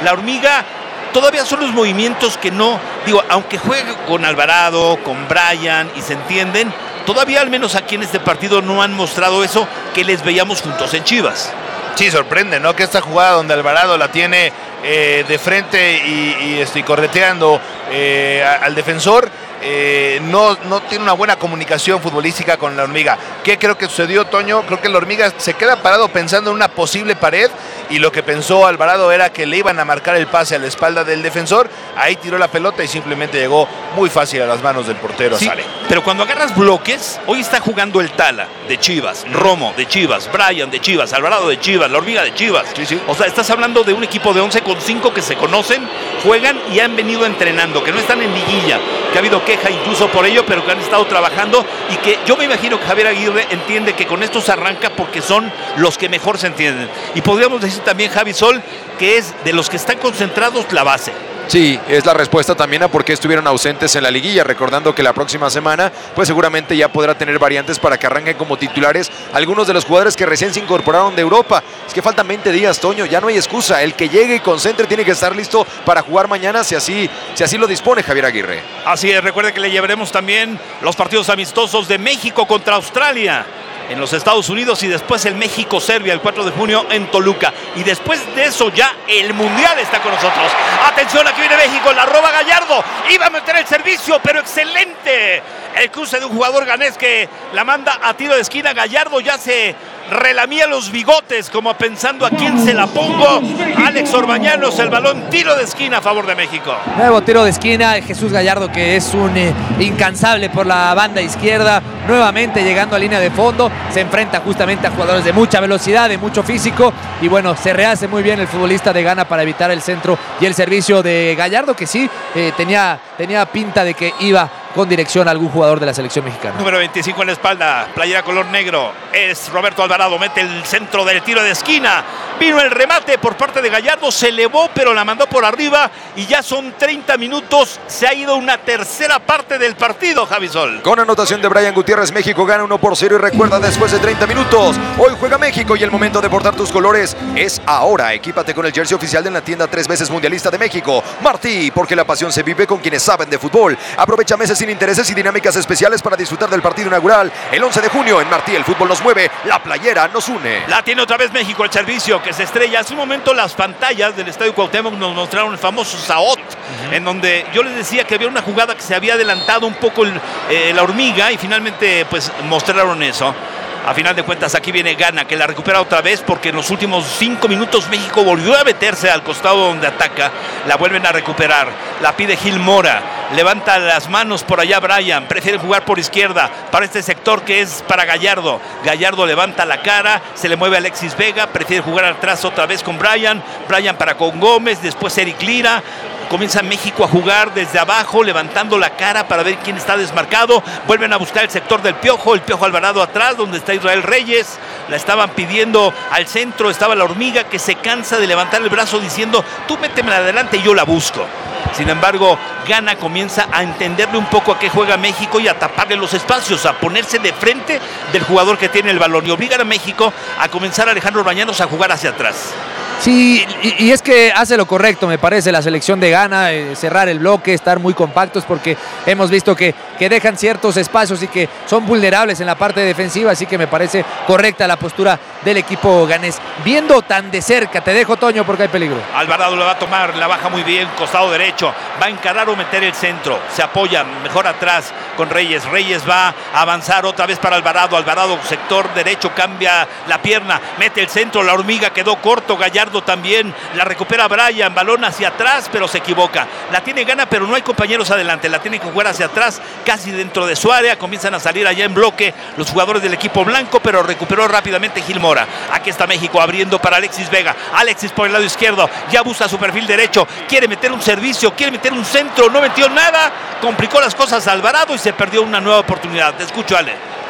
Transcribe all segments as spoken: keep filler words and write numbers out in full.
La Hormiga todavía son los movimientos que no, digo, aunque juegue con Alvarado, con Brian y se entienden, todavía al menos aquí en este partido no han mostrado eso que les veíamos juntos en Chivas. Sí, sorprende, ¿no? Que esta jugada donde Alvarado la tiene eh, de frente y, y estoy correteando eh, al defensor, eh, no, no tiene una buena comunicación futbolística con la Hormiga. ¿Qué creo que sucedió, Toño? Creo que la Hormiga se queda parado pensando en una posible pared y lo que pensó Alvarado era que le iban a marcar el pase a la espalda del defensor. Ahí tiró la pelota y simplemente llegó muy fácil a las manos del portero. Sí, sale. Pero cuando agarras bloques, hoy está jugando el Tala de Chivas, Romo de Chivas, Brian de Chivas, Alvarado de Chivas, la Hormiga de Chivas. Sí, sí. O sea, estás hablando de un equipo de once con cinco que se conocen, juegan y han venido entrenando, que no están en liguilla, que ha habido queja incluso por ello, pero que han estado trabajando y que yo me imagino que Javier Aguirre entiende que con esto se arranca porque son los que mejor se entienden. Y podríamos decir también, Javi Sol, que es de los que están concentrados la base. Sí, es la respuesta también a por qué estuvieron ausentes en la liguilla, recordando que la próxima semana pues seguramente ya podrá tener variantes para que arranquen como titulares algunos de los jugadores que recién se incorporaron de Europa. Es que faltan veinte días, Toño, ya no hay excusa, el que llegue y concentre tiene que estar listo para jugar mañana si así, si así lo dispone Javier Aguirre. Así es, recuerde que le llevaremos también los partidos amistosos de México contra Australia en los Estados Unidos y después el México-Serbia el cuatro de junio en Toluca. Y después de eso ya el Mundial está con nosotros. Atención, aquí viene México, la roba Gallardo. Iba a meter el servicio, pero excelente. El cruce de un jugador ganés que la manda a tiro de esquina. Gallardo ya se relamía los bigotes como pensando a quién se la pongo. Alex Orbañanos, el balón, tiro de esquina a favor de México. Nuevo tiro de esquina, Jesús Gallardo, que es un eh, incansable por la banda izquierda, nuevamente llegando a línea de fondo, se enfrenta justamente a jugadores de mucha velocidad, de mucho físico, y bueno, se rehace muy bien el futbolista de Ghana para evitar el centro y el servicio de Gallardo, que sí, eh, tenía, tenía pinta de que iba con dirección a algún jugador de la selección mexicana. Número veinticinco en la espalda, playera color negro, es Roberto Alvarado, mete el centro del tiro de esquina, vino el remate por parte de Gallardo, se elevó pero la mandó por arriba y ya son treinta minutos, se ha ido una tercera parte del partido, Javi Sol. Con anotación de Brian Gutiérrez, México gana uno por cero y recuerda, después de treinta minutos, hoy juega México y el momento de portar tus colores es ahora. Equípate con el jersey oficial de la tienda tres veces mundialista de México, Martí, porque la pasión se vive con quienes saben de fútbol. Aprovecha meses sin intereses y dinámicas especiales para disfrutar del partido inaugural el once de junio en Martí. El fútbol nos mueve, la playera nos une. La tiene otra vez México, el servicio que se estrella. Hace un momento las pantallas del Estadio Cuauhtémoc nos mostraron el famoso Saot, uh-huh. en donde yo les decía que había una jugada que se había adelantado un poco el, eh, la Hormiga y finalmente pues mostraron eso. A final de cuentas aquí viene Ghana, que la recupera otra vez porque en los últimos cinco minutos México volvió a meterse al costado donde ataca. La vuelven a recuperar, la pide Gil Mora, levanta las manos por allá Brian, prefiere jugar por izquierda para este sector que es para Gallardo. Gallardo levanta la cara, se le mueve a Alexis Vega, prefiere jugar atrás otra vez con Brian. Brian para con Gómez, después Eric Lira. Comienza México a jugar desde abajo, levantando la cara para ver quién está desmarcado. Vuelven a buscar el sector del Piojo, el Piojo Alvarado atrás, donde está Israel Reyes. La estaban pidiendo al centro, estaba la Hormiga, que se cansa de levantar el brazo diciendo, tú métemela adelante y yo la busco. Sin embargo, Ghana comienza a entenderle un poco a qué juega México y a taparle los espacios, a ponerse de frente del jugador que tiene el balón y obligan a México a comenzar a Alejandro Orbañanos a jugar hacia atrás. Sí, y, y es que hace lo correcto, me parece, la selección de Ghana, eh, cerrar el bloque, estar muy compactos, porque hemos visto que, que dejan ciertos espacios y que son vulnerables en la parte defensiva, así que me parece correcta la postura del equipo ganés. Viendo tan de cerca, te dejo, Toño, porque hay peligro. Alvarado la va a tomar, la baja muy bien, costado derecho, va a encarar o meter el centro, se apoya mejor atrás con Reyes, Reyes va a avanzar otra vez para Alvarado, Alvarado sector derecho, cambia la pierna, mete el centro, la Hormiga quedó corto, Gallardo también, la recupera Brian, balón hacia atrás, pero se equivoca. La tiene Ghana, pero no hay compañeros adelante, la tiene que jugar hacia atrás, casi dentro de su área, comienzan a salir allá en bloque los jugadores del equipo blanco, pero recuperó rápidamente Gil Mora. Aquí está México abriendo para Alexis Vega, Alexis por el lado izquierdo, ya busca su perfil derecho, quiere meter un servicio, quiere meter un centro, no metió nada, complicó las cosas a Alvarado y se perdió una nueva oportunidad. Te escucho, Ale.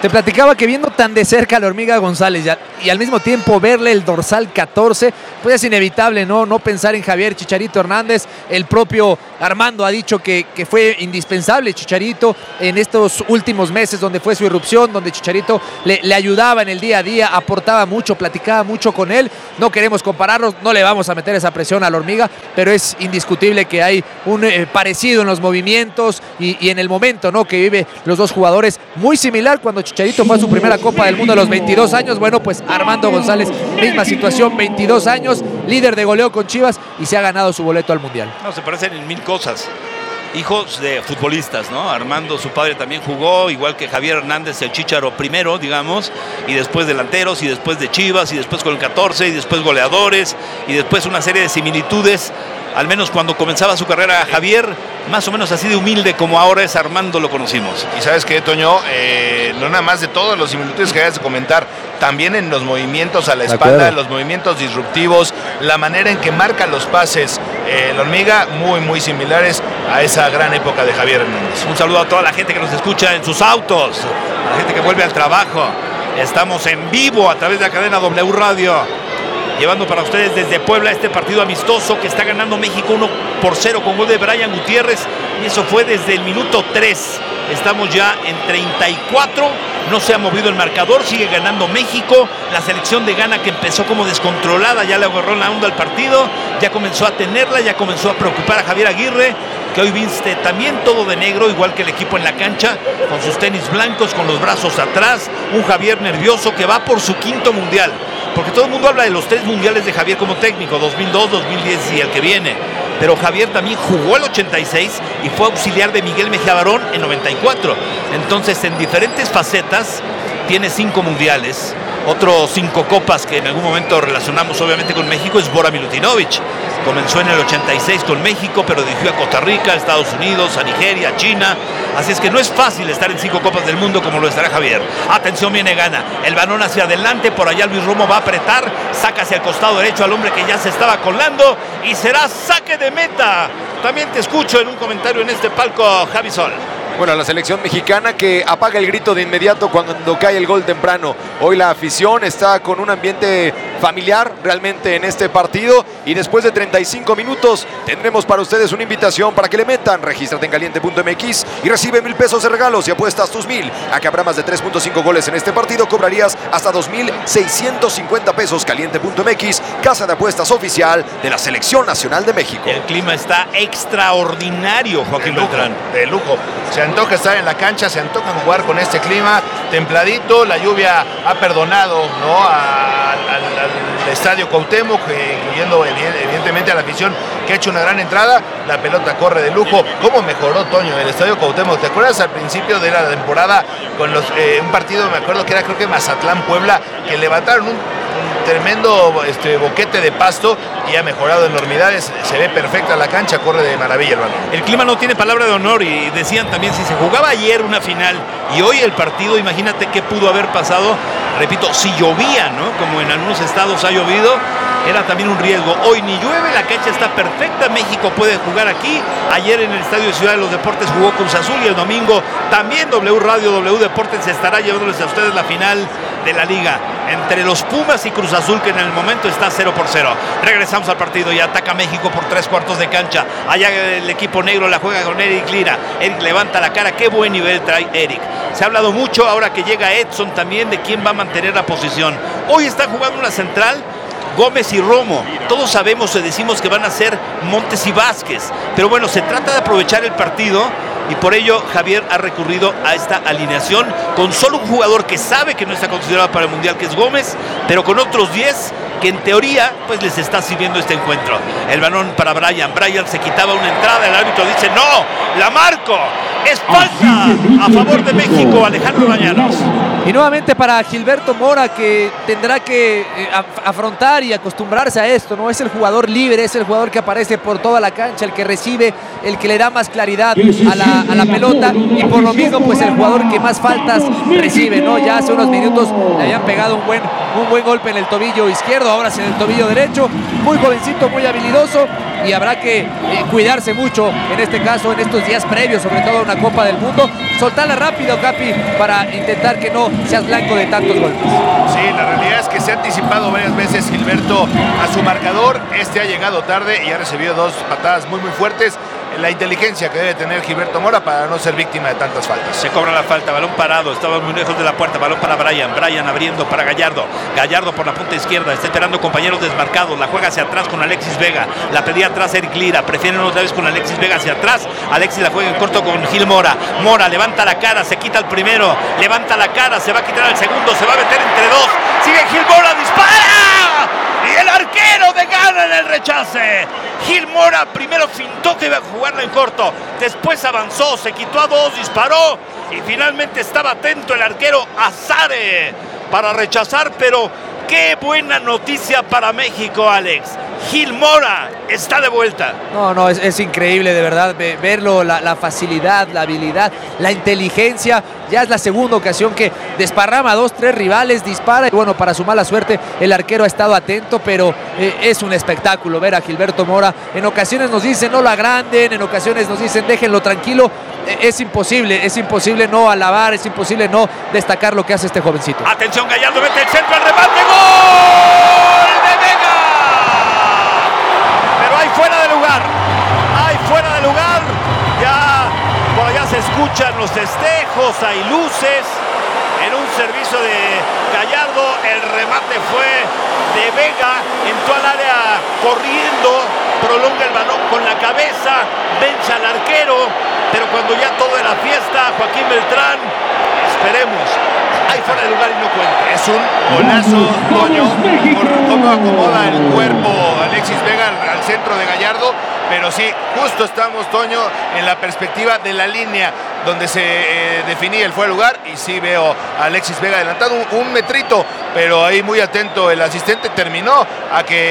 Te platicaba que viendo tan de cerca a la Hormiga González ya, y al mismo tiempo verle el dorsal catorce, pues es inevitable no, no pensar en Javier Chicharito Hernández. El propio Armando ha dicho que, que fue indispensable Chicharito en estos últimos meses donde fue su irrupción, donde Chicharito le, le ayudaba en el día a día, aportaba mucho, platicaba mucho con él. No queremos compararlos, no le vamos a meter esa presión a la Hormiga, pero es indiscutible que hay un eh, parecido en los movimientos y, y en el momento, ¿no?, que vive los dos jugadores, muy similar cuando Chicharito fue a su primera Copa del Mundo a los veintidós años. Bueno, pues Armando González, misma situación, veintidós años, líder de goleo con Chivas y se ha ganado su boleto al Mundial. No, se parecen en mil cosas. Hijos de futbolistas, ¿no? Armando, su padre, también jugó, igual que Javier Hernández, el Chícharo primero, digamos, y después delanteros, y después de Chivas, y después con el catorce, y después goleadores, y después una serie de similitudes. Al menos cuando comenzaba su carrera Javier, más o menos así de humilde como ahora es Armando, lo conocimos. Y sabes qué, Toño, eh, no nada más de todos los similitudes que hayas de comentar, también en los movimientos a la espalda, los movimientos disruptivos, la manera en que marca los pases, eh, la Hormiga, muy, muy similares a esa gran época de Javier Hernández. Un saludo a toda la gente que nos escucha en sus autos, a la gente que vuelve al trabajo. Estamos en vivo a través de la cadena W Radio, llevando para ustedes desde Puebla este partido amistoso que está ganando México uno por cero con gol de Brian Gutiérrez, y eso fue desde el minuto tres. Estamos ya en treinta y cuatro, no se ha movido el marcador, sigue ganando México. La selección de Ghana, que empezó como descontrolada, ya le agarró la onda al partido, ya comenzó a tenerla, ya comenzó a preocupar a Javier Aguirre, que hoy viste también todo de negro, igual que el equipo en la cancha, con sus tenis blancos, con los brazos atrás. Un Javier nervioso que va por su quinto mundial, porque todo el mundo habla de los tres mundiales de Javier como técnico, dos mil dos, dos mil diez y el que viene. Pero Javier también jugó el ochenta y seis y fue auxiliar de Miguel Mejía Barón en noventa y cuatro. Entonces, en diferentes facetas, tiene cinco mundiales. Otros cinco copas que en algún momento relacionamos obviamente con México es Bora Milutinovic. Comenzó en el ochenta y seis con México, pero dirigió a Costa Rica, a Estados Unidos, a Nigeria, a China. Así es que no es fácil estar en cinco copas del mundo como lo estará Javier. Atención, viene Ghana. El balón hacia adelante, por allá Luis Romo va a apretar, saca hacia el costado derecho al hombre que ya se estaba colando y será saque de meta. También te escucho en un comentario en este palco, Javi Sol. Bueno, la selección mexicana que apaga el grito de inmediato cuando cae el gol temprano. Hoy la afición está con un ambiente familiar realmente en este partido, y después de treinta y cinco minutos tendremos para ustedes una invitación para que le metan. Regístrate en caliente punto m x y recibe mil pesos de regalos, y apuestas tus mil a que habrá más de tres punto cinco goles en este partido. Cobrarías hasta dos mil seiscientos cincuenta pesos. Caliente punto m x, casa de apuestas oficial de la Selección Nacional de México. El clima está extraordinario, Joaquín Beltrán. De lujo. Se antoja estar en la cancha, se antoja jugar con este clima templadito. La lluvia ha perdonado, ¿no?, al, al, al estadio Cuauhtémoc, eh, incluyendo evidentemente a la afición que ha hecho una gran entrada. La pelota corre de lujo. ¿Cómo mejoró, Toño, el estadio Cuauhtémoc? ¿Te acuerdas al principio de la temporada con los, eh, un partido, me acuerdo que era creo que Mazatlán-Puebla, que levantaron un tremendo este, boquete de pasto, y ha mejorado enormidades? Se ve perfecta la cancha, corre de maravilla el balón. El clima no tiene palabra de honor, y decían también, si se jugaba ayer una final y hoy el partido, imagínate qué pudo haber pasado. Repito, si llovía, ¿no?, como en algunos estados ha llovido, era también un riesgo. Hoy ni llueve, la cancha está perfecta, México puede jugar aquí. Ayer en el Estadio de Ciudad de los Deportes jugó Cruz Azul, y el domingo también W Radio, W Deportes estará llevándoles a ustedes la final de la liga entre los Pumas y Cruz Azul, que en el momento está cero por cero. Regresamos al partido y ataca México por tres cuartos de cancha. Allá el equipo negro la juega con Eric Lira. Eric levanta la cara, qué buen nivel trae Eric. Se ha hablado mucho ahora que llega Edson también de quién va a mantener la posición. Hoy está jugando una central Gómez y Romo. Todos sabemos y decimos que van a ser Montes y Vázquez, pero bueno, se trata de aprovechar el partido, y por ello Javier ha recurrido a esta alineación con solo un jugador que sabe que no está considerado para el Mundial, que es Gómez, pero con otros diez que en teoría pues les está sirviendo este encuentro. El balón para Brian. Brian se quitaba una entrada, el árbitro dice no, la marco, es falta a favor de México. Alejandro Bañanos. Y nuevamente para Gilberto Mora, que tendrá que eh, afrontar y acostumbrarse a esto, ¿no? Es el jugador libre, es el jugador que aparece por toda la cancha, el que recibe, el que le da más claridad a la, a la pelota, y por lo mismo pues el jugador que más faltas recibe, ¿no? Ya hace unos minutos le habían pegado un buen un buen golpe en el tobillo izquierdo, ahora sí en el tobillo derecho. Muy jovencito, muy habilidoso, y habrá que eh, cuidarse mucho en este caso, en estos días previos, sobre todo a una Copa del Mundo. Soltarla rápido, Capi, para intentar que no seas blanco de tantos golpes. Sí, la realidad es que se ha anticipado varias veces Gilberto a su marcador. Este ha llegado tarde y ha recibido dos patadas muy muy fuertes. La inteligencia que debe tener Gilberto Mora para no ser víctima de tantas faltas. Se cobra la falta, balón parado, estaba muy lejos de la puerta, balón para Brian, Brian abriendo para Gallardo, Gallardo por la punta izquierda, está esperando compañeros desmarcados, la juega hacia atrás con Alexis Vega, la pedía atrás Eric Lira, prefieren otra vez con Alexis Vega hacia atrás, Alexis la juega en corto con Gil Mora, Mora levanta la cara, se quita el primero, levanta la cara, se va a quitar el segundo, se va a meter entre dos, sigue Gil Mora, dispara, y el arquero de Ghana en el rechace. Gil Mora primero fintó que iba a jugarla en corto, después avanzó, se quitó a dos, disparó y finalmente estaba atento el arquero Azare para rechazar, pero qué buena noticia para México, Alex. Gil Mora está de vuelta. No, no, es, es increíble de verdad verlo, la, la facilidad, la habilidad, la inteligencia. Ya es la segunda ocasión que desparrama a dos, tres rivales, dispara. Y bueno, para su mala suerte, el arquero ha estado atento, pero eh, es un espectáculo ver a Gilberto Mora. En ocasiones nos dicen no lo agranden, en ocasiones nos dicen déjenlo tranquilo. Eh, es imposible, es imposible no alabar, es imposible no destacar lo que hace este jovencito. Atención, Gallardo mete el centro al remate, ¡gol de Vega! Pero hay fuera de lugar, hay fuera de lugar, ya por allá se escuchan los festejos, hay luces, en un servicio de Gallardo, el remate fue de Vega, entró al área corriendo, prolonga el balón con la cabeza, vencha al arquero, pero cuando ya todo era fiesta, Joaquín Beltrán, esperemos, hay fuera de lugar y no cuenta. Es un golazo, Toño, por cómo acomoda el cuerpo Alexis Vega al centro de Gallardo, pero sí, justo estamos, Toño, en la perspectiva de la línea donde se eh, definía el fuera de lugar, y sí veo a Alexis Vega adelantado un, un metrito, pero ahí muy atento el asistente, terminó a que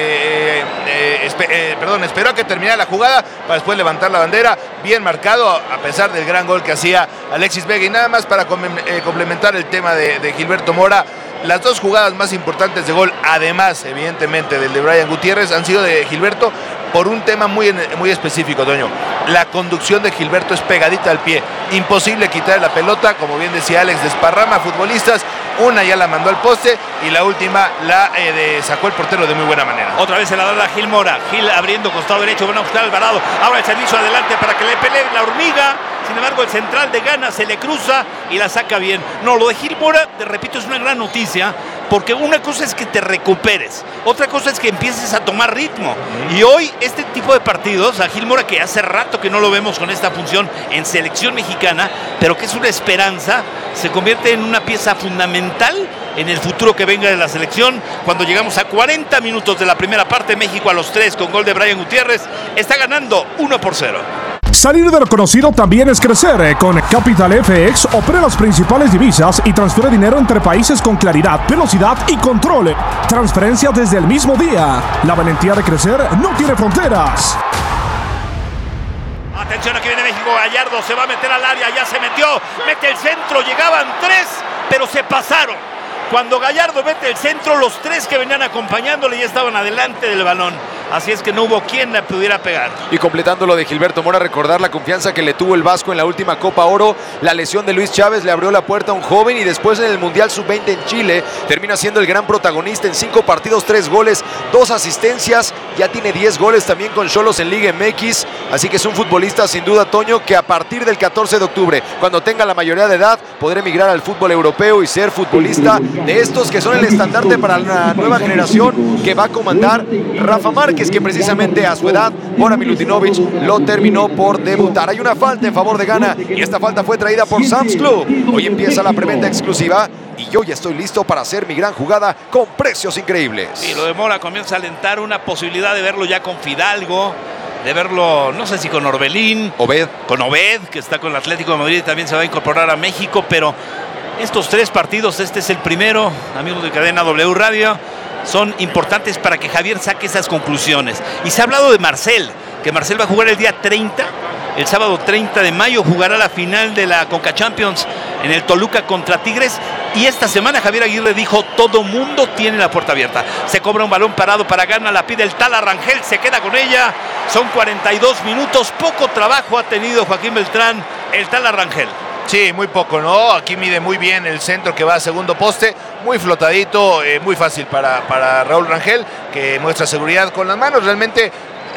eh, eh, espe eh, perdón, esperó a que terminara la jugada para después levantar la bandera, bien marcado a pesar del gran gol que hacía Alexis Vega. Y nada más para com eh, complementar el tema de, de Gilberto Mora, las dos jugadas más importantes de gol, además evidentemente del de Brian Gutiérrez, han sido de Gilberto por un tema muy, muy específico, Toño. La conducción de Gilberto es pegadita al pie, imposible quitar la pelota, como bien decía Alex, desparrama a futbolistas, una ya la mandó al poste y la última la eh, de, sacó el portero de muy buena manera. Otra vez se la da a Gil Mora, Gil abriendo costado derecho, van a buscar Alvarado, ahora el servicio adelante para que le pelee la hormiga. Sin embargo, el central de Ghana se le cruza y la saca bien. No, lo de Gil Mora, te repito, es una gran noticia, porque una cosa es que te recuperes, otra cosa es que empieces a tomar ritmo. Y hoy, este tipo de partidos, a Gil Mora, que hace rato que no lo vemos con esta función en selección mexicana, pero que es una esperanza, se convierte en una pieza fundamental en el futuro que venga de la selección. Cuando llegamos a cuarenta minutos de la primera parte, México a los tres con gol de Brian Gutiérrez, está ganando uno por cero. Salir de lo conocido también es crecer. Con Capital F X opera las principales divisas y transfiere dinero entre países con claridad, velocidad y control. Transferencia desde el mismo día. La valentía de crecer no tiene fronteras. Atención, aquí viene México, Gallardo se va a meter al área, ya se metió, mete el centro, llegaban tres, pero se pasaron. Cuando Gallardo mete el centro, los tres que venían acompañándole ya estaban adelante del balón. Así es que no hubo quien la pudiera pegar. Y completando lo de Gilberto Mora, recordar la confianza que le tuvo el Vasco en la última Copa Oro. La lesión de Luis Chávez le abrió la puerta a un joven, y después en el Mundial sub veinte en Chile termina siendo el gran protagonista en cinco partidos, tres goles, dos asistencias. Ya tiene diez goles también con Xolos en Liga M X. Así que es un futbolista sin duda, Toño, que a partir del catorce de octubre, cuando tenga la mayoría de edad, podrá emigrar al fútbol europeo y ser futbolista de estos que son el estandarte para la nueva generación que va a comandar Rafa Márquez, que precisamente a su edad, Bora Milutinovic lo terminó por debutar. Hay una falta en favor de Ghana, y esta falta fue traída por Sam's Club. Hoy empieza la preventa exclusiva y yo ya estoy listo para hacer mi gran jugada con precios increíbles. Y lo de Mora comienza a alentar una posibilidad de verlo ya con Fidalgo, de verlo, no sé si con Orbelín, Obed. con Obed, que está con el Atlético de Madrid y también se va a incorporar a México, pero estos tres partidos, este es el primero, amigos de Cadena W Radio, son importantes para que Javier saque esas conclusiones. Y se ha hablado de Marcel, que Marcel va a jugar el día treinta, el sábado treinta de mayo, jugará la final de la Conca Champions en el Toluca contra Tigres. Y esta semana Javier Aguirre dijo, todo mundo tiene la puerta abierta. Se cobra un balón parado para Gana, la pide el Tala Rangel, se queda con ella. Son cuarenta y dos minutos, poco trabajo ha tenido Joaquín Beltrán, el Tala Rangel. Sí, muy poco, ¿no? Aquí mide muy bien el centro que va a segundo poste, muy flotadito, eh, muy fácil para, para Raúl Rangel, que muestra seguridad con las manos. Realmente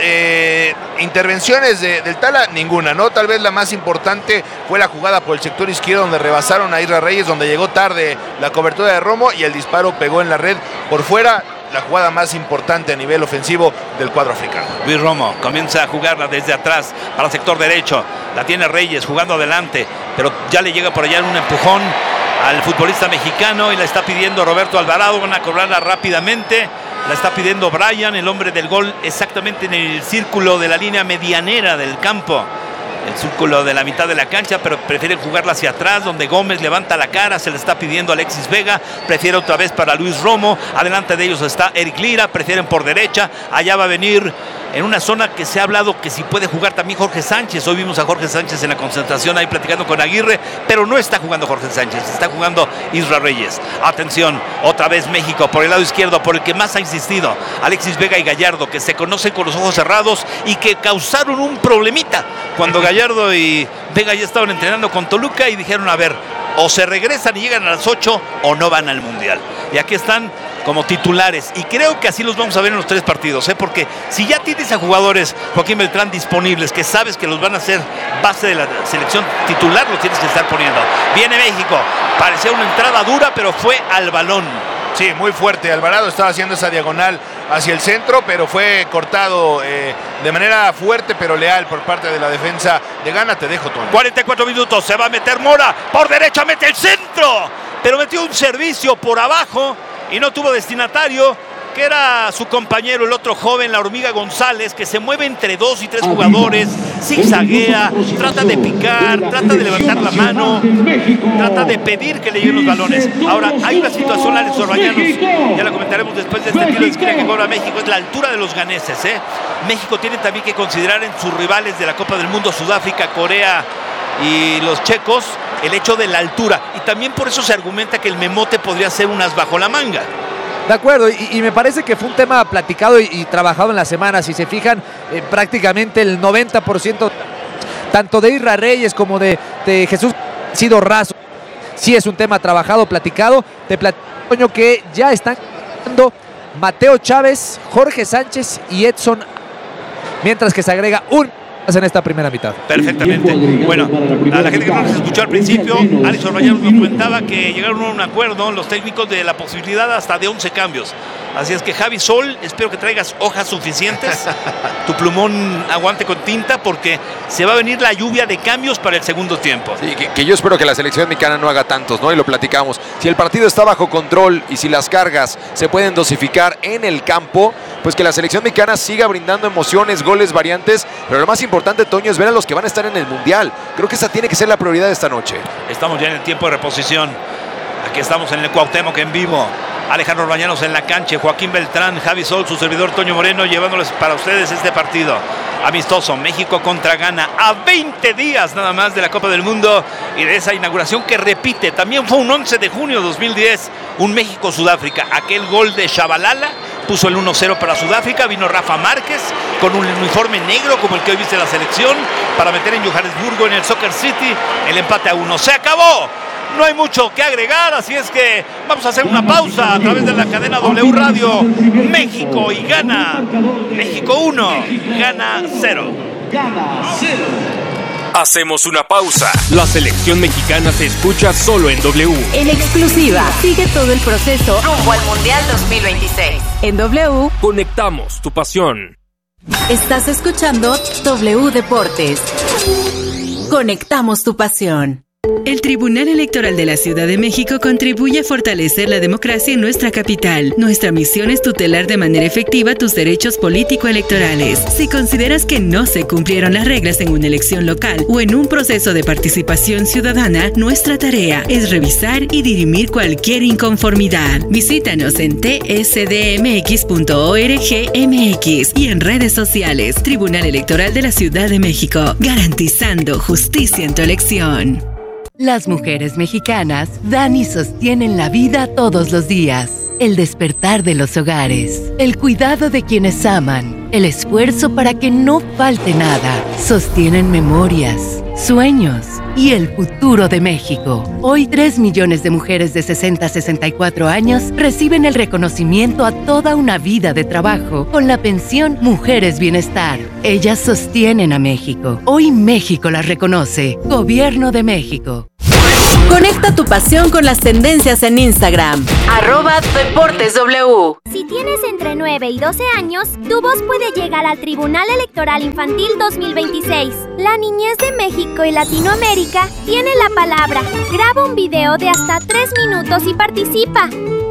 eh, intervenciones de, del Tala, ninguna, ¿no? Tal vez la más importante fue la jugada por el sector izquierdo donde rebasaron a Isra Reyes, donde llegó tarde la cobertura de Romo y el disparo pegó en la red por fuera. La jugada más importante a nivel ofensivo del cuadro africano. Luis Romo comienza a jugarla desde atrás para el sector derecho. La tiene Reyes jugando adelante, pero ya le llega por allá un empujón al futbolista mexicano y la está pidiendo Roberto Alvarado. Van a cobrarla rápidamente. La está pidiendo Brian, el hombre del gol, exactamente en el círculo de la línea medianera del campo. El círculo de la mitad de la cancha, pero prefieren jugarla hacia atrás, donde Gómez levanta la cara, se le está pidiendo a Alexis Vega, prefiere otra vez para Luis Romo, adelante de ellos está Eric Lira, prefieren por derecha, allá va a venir en una zona que se ha hablado que si puede jugar también Jorge Sánchez. Hoy vimos a Jorge Sánchez en la concentración ahí platicando con Aguirre, pero no está jugando Jorge Sánchez, está jugando Isra Reyes. Atención, otra vez México por el lado izquierdo, por el que más ha insistido, Alexis Vega y Gallardo, que se conocen con los ojos cerrados y que causaron un problemita cuando Gallardo y Vega ya estaban entrenando con Toluca y dijeron, a ver, o se regresan y llegan a las ocho o no van al Mundial. Y aquí están como titulares y creo que así los vamos a ver en los tres partidos, ¿eh? Porque si ya tienes a jugadores, Joaquín Beltrán, disponibles, que sabes que los van a hacer base de la selección titular, los tienes que estar poniendo. Viene México, parecía una entrada dura, pero fue al balón. Sí, muy fuerte. Alvarado estaba haciendo esa diagonal hacia el centro, pero fue cortado eh, de manera fuerte pero leal por parte de la defensa de Ghana. Te dejo, Tony. cuarenta y cuatro minutos, se va a meter Mora, por derecha mete el centro, pero metió un servicio por abajo y no tuvo destinatario, que era su compañero, el otro joven, la Hormiga González, que se mueve entre dos y tres jugadores, zigzaguea, trata de picar, trata de levantar la mano, trata de pedir que le lleguen los balones. Ahora, hay una situación, Alex Orbañanos, ya la comentaremos después de este tiro de esquina que cobra México, es la altura de los ganeses, ¿eh? México tiene también que considerar en sus rivales de la Copa del Mundo, Sudáfrica, Corea y los checos, el hecho de la altura. Y también por eso se argumenta que el memote podría ser un as bajo la manga. De acuerdo, y, y me parece que fue un tema platicado y, y trabajado en la semana. Si se fijan, eh, prácticamente el noventa por ciento tanto de Isra Reyes como de, de Jesús ha sido raso. Sí es un tema trabajado, platicado. Te platico que ya están jugando Mateo Chávez, Jorge Sánchez y Edson, mientras que se agrega un en esta primera mitad. Perfectamente. Bueno, a la gente que no nos escuchó al principio, Alex Orbañanos nos comentaba que llegaron a un acuerdo los técnicos de la posibilidad hasta de once cambios. Así es que Javi Sol, espero que traigas hojas suficientes, tu plumón aguante con tinta, porque se va a venir la lluvia de cambios para el segundo tiempo. Sí, que, que yo espero que la selección mexicana no haga tantos, ¿no? Y lo platicamos. Si el partido está bajo control y si las cargas se pueden dosificar en el campo, pues que la selección mexicana siga brindando emociones, goles, variantes, pero lo más importante, Toño, es ver a los que van a estar en el Mundial. Creo que esa tiene que ser la prioridad de esta noche. Estamos ya en el tiempo de reposición. Aquí estamos en el Cuauhtémoc en vivo. Alejandro Orbañanos en la cancha, Joaquín Beltrán, Javi Sol, su servidor Toño Moreno, llevándoles para ustedes este partido amistoso, México contra Ghana, a veinte días nada más de la Copa del Mundo y de esa inauguración que repite. También fue un once de junio de dos mil diez, un México-Sudáfrica. Aquel gol de Shabalala puso el uno cero para Sudáfrica. Vino Rafa Márquez con un uniforme negro como el que hoy viste la selección para meter en Johannesburgo, en el Soccer City, el empate a uno. ¡Se acabó! No hay mucho que agregar, así es que vamos a hacer una pausa a través de la cadena W Radio. México y Ghana. México uno, Ghana cero. Hacemos una pausa. La selección mexicana se escucha solo en W. En exclusiva. Sigue todo el proceso rumbo al Mundial dos mil veintiséis. En W. Conectamos tu pasión. Estás escuchando W Deportes. Conectamos tu pasión. El Tribunal Electoral de la Ciudad de México contribuye a fortalecer la democracia en nuestra capital. Nuestra misión es tutelar de manera efectiva tus derechos político-electorales. Si consideras que no se cumplieron las reglas en una elección local o en un proceso de participación ciudadana, nuestra tarea es revisar y dirimir cualquier inconformidad. Visítanos en t s d m x punto org m x y en redes sociales. Tribunal Electoral de la Ciudad de México, garantizando justicia en tu elección. Las mujeres mexicanas dan y sostienen la vida todos los días. El despertar de los hogares, el cuidado de quienes aman, el esfuerzo para que no falte nada, sostienen memorias, sueños y el futuro de México. Hoy tres millones de mujeres de sesenta a sesenta y cuatro años reciben el reconocimiento a toda una vida de trabajo con la pensión Mujeres Bienestar. Ellas sostienen a México. Hoy México las reconoce. Gobierno de México. Conecta tu pasión con las tendencias en Instagram. Arroba Deportes W. Si tienes entre nueve y doce años, tu voz puede llegar al Tribunal Electoral Infantil dos mil veintiséis. La niñez de México y Latinoamérica tiene la palabra. Graba un video de hasta tres minutos y participa.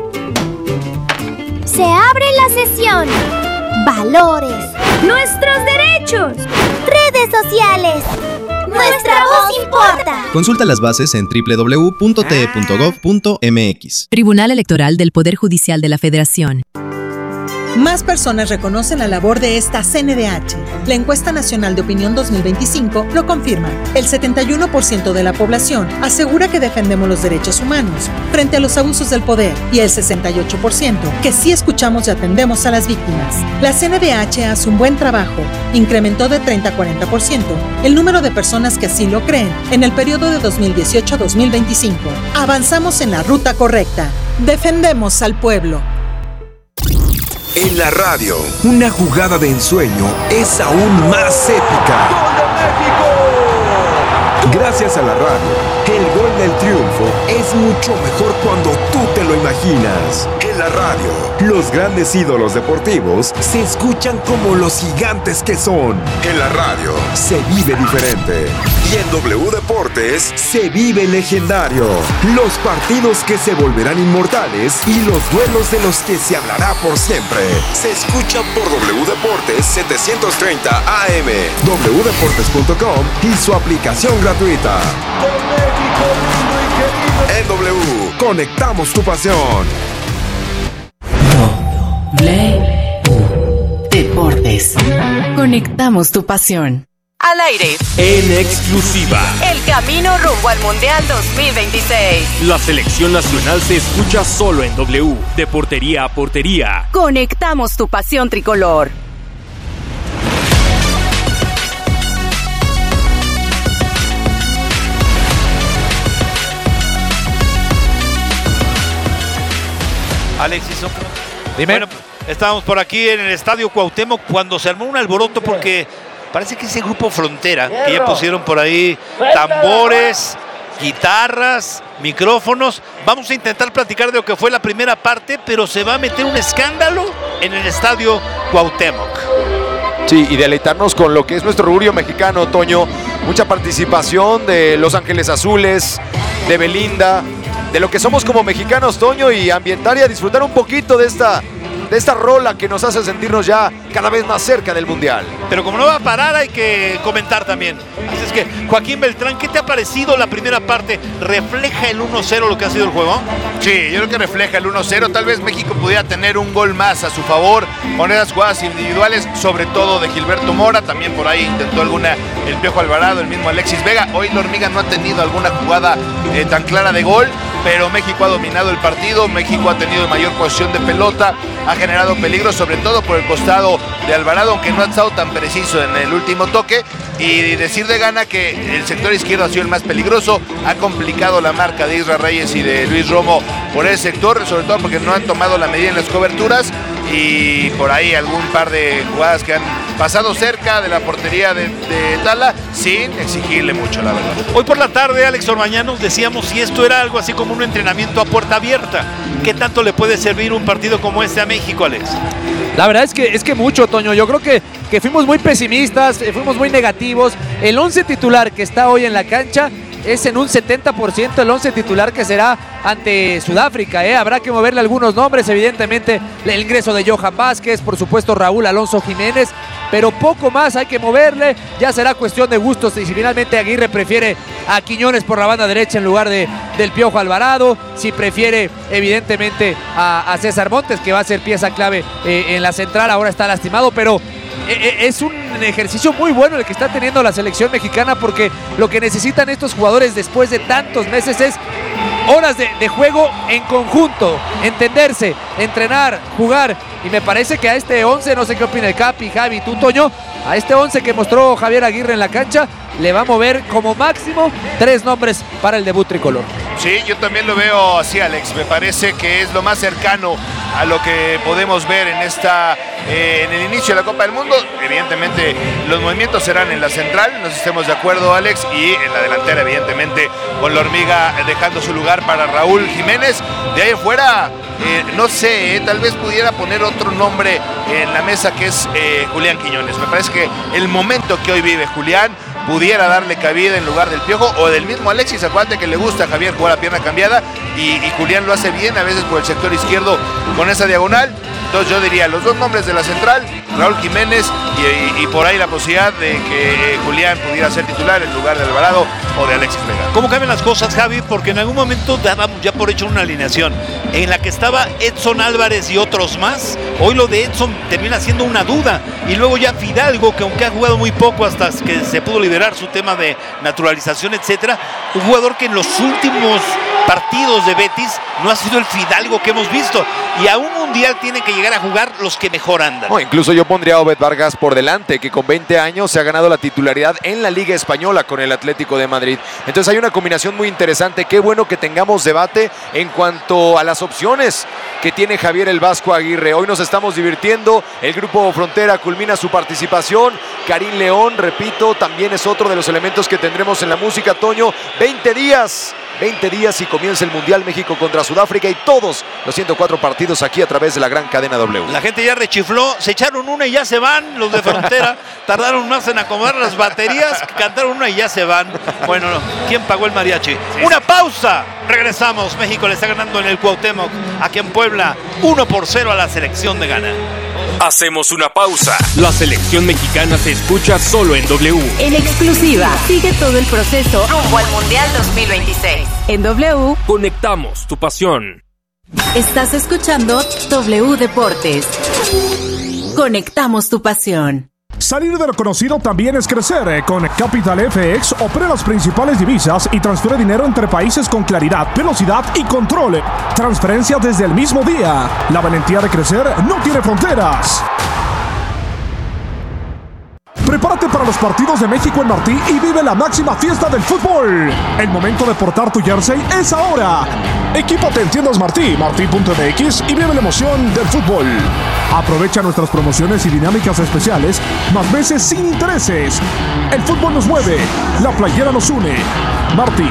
Se abre la sesión. Valores. Nuestros derechos. Redes sociales. Nuestra voz importa. Consulta las bases en doble u doble u doble u punto t e punto gov punto m x. Tribunal Electoral del Poder Judicial de la Federación. Más personas reconocen la labor de esta C N D H. La Encuesta Nacional de Opinión dos mil veinticinco lo confirma. El setenta y uno por ciento de la población asegura que defendemos los derechos humanos frente a los abusos del poder y el sesenta y ocho por ciento que sí escuchamos y atendemos a las víctimas. La C N D H hace un buen trabajo. Incrementó de treinta a cuarenta por ciento el número de personas que así lo creen en el periodo de dos mil dieciocho a dos mil veinticinco. Avanzamos en la ruta correcta. Defendemos al pueblo. En la radio, una jugada de ensueño es aún más épica. ¡Gol de México! Gracias a la radio, el gol del triunfo es mucho mejor cuando tú te lo imaginas. En la radio, los grandes ídolos deportivos se escuchan como los gigantes que son. En la radio, se vive diferente. Y en W Deportes, se vive legendario. Los partidos que se volverán inmortales y los duelos de los que se hablará por siempre. Se escuchan por W Deportes setecientos treinta A M, doble u deportes punto com y su aplicación gratuita. En W, conectamos tu pasión. Deportes. Conectamos tu pasión. Al aire. En exclusiva. El camino rumbo al Mundial dos mil veintiséis. La selección nacional se escucha solo en W. De portería a portería. Conectamos tu pasión tricolor. Alexis, dime. Bueno, estábamos por aquí en el Estadio Cuauhtémoc cuando se armó un alboroto porque parece que ese grupo Frontera, que ya pusieron por ahí tambores, guitarras, micrófonos. Vamos a intentar platicar de lo que fue la primera parte, pero se va a meter un escándalo en el Estadio Cuauhtémoc. Sí, y deleitarnos con lo que es nuestro orgullo mexicano, Toño. Mucha participación de Los Ángeles Azules, de Belinda, de lo que somos como mexicanos, Toño, y ambientar y a disfrutar un poquito de esta, de esta rola que nos hace sentirnos ya cada vez más cerca del Mundial. Pero como no va a parar, hay que comentar también. Así es que, Joaquín Beltrán, ¿qué te ha parecido la primera parte? ¿Refleja el uno cero lo que ha sido el juego? Sí, yo creo que refleja el uno cero. Tal vez México pudiera tener un gol más a su favor con esas jugadas individuales, sobre todo de Gilberto Mora. También por ahí intentó alguna el Piojo Alvarado, el mismo Alexis Vega. Hoy la Hormiga no ha tenido alguna jugada eh, tan clara de gol, pero México ha dominado el partido. México ha tenido mayor posición de pelota, ha generado peligro, sobre todo por el costado de Alvarado, aunque no ha estado tan preciso en el último toque. Y decir de Gana que el sector izquierdo ha sido el más peligroso, ha complicado la marca de Isra Reyes y de Luis Romo por ese sector, sobre todo porque no han tomado la medida en las coberturas, y por ahí algún par de jugadas que han pasado cerca de la portería de, de Tala sin exigirle mucho, la verdad. Hoy por la tarde, Alex Orbañán, nos decíamos si esto era algo así como un entrenamiento a puerta abierta. ¿Qué tanto le puede servir un partido como este a México, Alex? La verdad es que, es que mucho, Toño. Yo creo que, que fuimos muy pesimistas, fuimos muy negativos. El once titular que está hoy en la cancha es en un setenta por ciento el once titular que será ante Sudáfrica, ¿eh? Habrá que moverle algunos nombres, evidentemente el ingreso de Johan Vázquez, por supuesto Raúl Alonso Jiménez, pero poco más hay que moverle. Ya será cuestión de gustos y si finalmente Aguirre prefiere a Quiñones por la banda derecha en lugar de, del Piojo Alvarado, si prefiere evidentemente a, a César Montes, que va a ser pieza clave eh, en la central. Ahora está lastimado, pero es un ejercicio muy bueno el que está teniendo la selección mexicana, porque lo que necesitan estos jugadores después de tantos meses es horas de, de juego en conjunto, entenderse, entrenar, jugar. Y me parece que a este once, no sé qué opina el Capi, Javi, tú, Toño, a este once que mostró Javier Aguirre en la cancha, le va a mover como máximo tres nombres para el debut tricolor. Sí, yo también lo veo así, Alex. Me parece que es lo más cercano a lo que podemos ver en esta eh, en el inicio de la Copa del Mundo. Evidentemente los movimientos serán en la central, nos estemos de acuerdo, Alex, y en la delantera, evidentemente, con la hormiga dejando su lugar para Raúl Jiménez. De ahí afuera, eh, no sé, eh, tal vez pudiera poner otro nombre en la mesa, que es eh, Julián Quiñones. Me parece que el momento que hoy vive Julián pudiera darle cabida en lugar del Piojo o del mismo Alexis. Acuérdate que le gusta a Javier jugar a pierna cambiada y, y Julián lo hace bien, a veces por el sector izquierdo con esa diagonal. Entonces yo diría los dos nombres de la central, Raúl Jiménez, y, y, y por ahí la posibilidad de que Julián pudiera ser titular en lugar de Alvarado o de Alexis Vega. ¿Cómo cambian las cosas, Javi? Porque en algún momento dábamos ya por hecho una alineación en la que estaba Edson Álvarez y otros más. Hoy lo de Edson termina siendo una duda. Y luego ya Fidalgo, que aunque ha jugado muy poco hasta que se pudo liberar su tema de naturalización, etcétera, un jugador que en los últimos partidos de Betis no ha sido el Fidalgo que hemos visto. Y a un mundial tienen que llegar a jugar los que mejor andan. No, incluso yo pondría a Obed Vargas por delante, que con veinte años se ha ganado la titularidad en la Liga Española con el Atlético de Madrid. Entonces hay una combinación muy interesante. Qué bueno que tengamos debate en cuanto a las opciones que tiene Javier el Vasco Aguirre. Hoy nos estamos divirtiendo. El Grupo Frontera culmina su participación. Karim León, repito, también es otro de los elementos que tendremos en la música. Toño, veinte días. veinte días y comienza el Mundial México contra Sudáfrica y todos los ciento cuatro partidos aquí a través de la gran cadena W. La gente ya rechifló, se echaron una y ya se van. Los de Frontera tardaron más en acomodar las baterías, cantaron una y ya se van. Bueno, ¿quién pagó el mariachi? Sí. Una pausa, regresamos. México le está ganando en el Cuauhtémoc, aquí en Puebla, uno por cero a la selección de Ghana. Hacemos una pausa. La selección mexicana se escucha solo en W. En exclusiva, sigue todo el proceso rumbo al Mundial dos mil veintiséis. En W, conectamos tu pasión. Estás escuchando W Deportes. Conectamos tu pasión. Salir de lo conocido también es crecer. Con Capital F X opera las principales divisas y transfiere dinero entre países con claridad, velocidad y control. Transferencia desde el mismo día. La valentía de crecer no tiene fronteras. Prepárate para los partidos de México en Martí y vive la máxima fiesta del fútbol. El momento de portar tu jersey es ahora. Equípate en tiendas Martí, martí punto m x y vive la emoción del fútbol. Aprovecha nuestras promociones y dinámicas especiales, más veces sin intereses. El fútbol nos mueve, la playera nos une. Martí.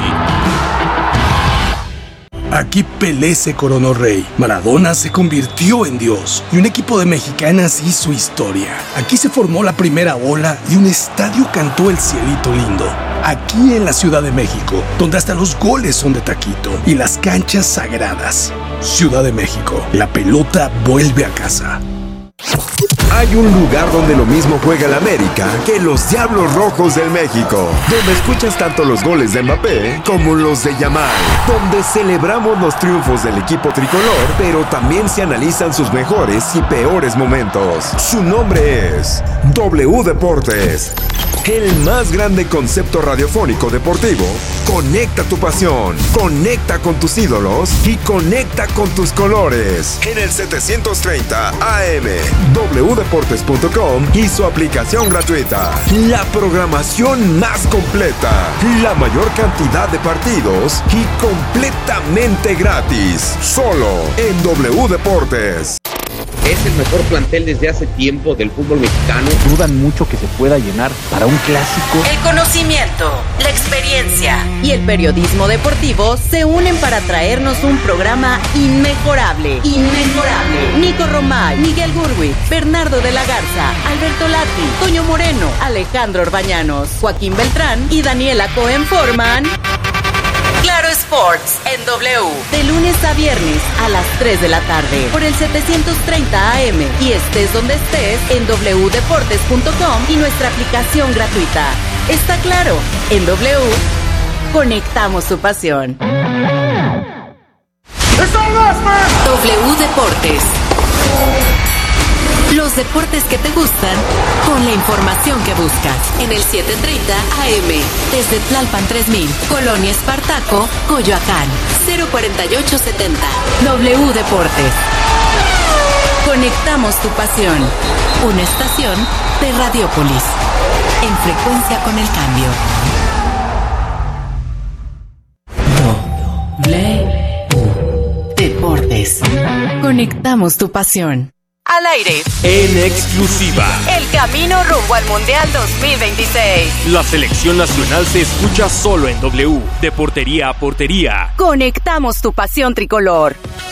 Aquí Pelé se coronó rey, Maradona se convirtió en Dios y un equipo de mexicanas hizo historia. Aquí se formó la primera ola y un estadio cantó el cielito lindo. Aquí en la Ciudad de México, donde hasta los goles son de taquito y las canchas sagradas. Ciudad de México, la pelota vuelve a casa. Hay un lugar donde lo mismo juega el América que los Diablos Rojos del México, donde escuchas tanto los goles de Mbappé como los de Yamal, donde celebramos los triunfos del equipo tricolor, pero también se analizan sus mejores y peores momentos. Su nombre es W Deportes, el más grande concepto radiofónico deportivo. Conecta tu pasión, conecta con tus ídolos y conecta con tus colores. En el setecientos treinta A M, w deportes punto com y su aplicación gratuita. La programación más completa, la mayor cantidad de partidos y completamente gratis. Solo en W Deportes. Es el mejor plantel desde hace tiempo del fútbol mexicano. Dudan mucho que se pueda llenar para un clásico. El conocimiento, la experiencia y el periodismo deportivo se unen para traernos un programa inmejorable. Inmejorable. Nico Romay, Miguel Gurwi, Bernardo de la Garza, Alberto Lati, Toño Moreno, Alejandro Orbañanos, Joaquín Beltrán y Daniela Cohen forman Claro Sports en W, de lunes a viernes a las tres de la tarde por el setecientos treinta A M y estés donde estés en w deportes punto com y nuestra aplicación gratuita. Está claro, en W conectamos tu pasión. W Deportes. Los deportes que te gustan con la información que buscas. En el siete treinta A M. Desde Tlalpan tres mil, Colonia Espartaco, Coyoacán. cero cuarenta y ocho setenta. W Deportes. Conectamos tu pasión. Una estación de Radiópolis. En frecuencia con el cambio. W Deportes. Conectamos tu pasión. Al aire. En exclusiva. El camino rumbo al Mundial dos mil veintiséis. La selección nacional se escucha solo en W. De portería a portería. Conectamos tu pasión tricolor.